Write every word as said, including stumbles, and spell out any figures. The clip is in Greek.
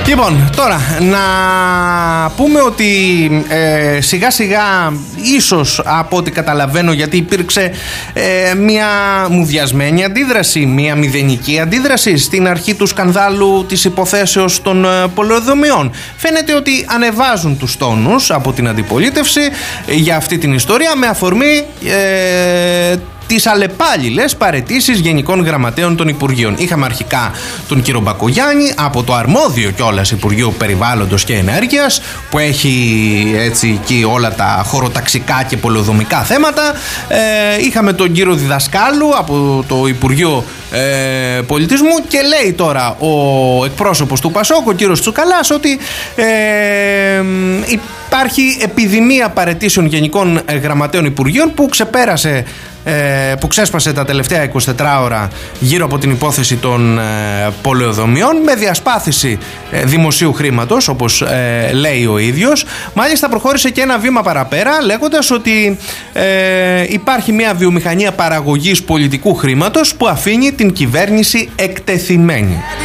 Λοιπόν, τώρα να πούμε ότι ε, σιγά σιγά ίσως από ό,τι καταλαβαίνω, γιατί υπήρξε ε, μια μουδιασμένη αντίδραση, μια μηδενική αντίδραση στην αρχή του σκανδάλου της υποθέσεως των ε, πολεοδομιών. Φαίνεται ότι ανεβάζουν τους τόνους από την αντιπολίτευση για αυτή την ιστορία με αφορμή ε, τις αλλεπάλληλες παραιτήσεις γενικών γραμματέων των Υπουργείων. Είχαμε αρχικά τον κύριο Μπακογιάννη από το αρμόδιο κιόλας Υπουργείο Περιβάλλοντος και Ενέργειας, που έχει έτσι εκεί όλα τα χωροταξικά και πολεοδομικά θέματα. Ε, είχαμε τον κύριο Διδασκάλου από το Υπουργείο ε, Πολιτισμού, και λέει τώρα ο εκπρόσωπος του Πασόκ, ο κύριος Τσουκαλάς, ότι ε, υπάρχει επιδημία παραιτήσεων γενικών γραμματέων Υπουργείων που ξεπέρασε που ξέσπασε τα τελευταία εικοσιτέσσερις ώρα γύρω από την υπόθεση των ε, πολεοδομιών, με διασπάθηση ε, δημοσίου χρήματος, όπως ε, λέει ο ίδιος. Μάλιστα προχώρησε και ένα βήμα παραπέρα, λέγοντας ότι ε, υπάρχει μια βιομηχανία παραγωγής πολιτικού χρήματος που αφήνει την κυβέρνηση εκτεθειμένη.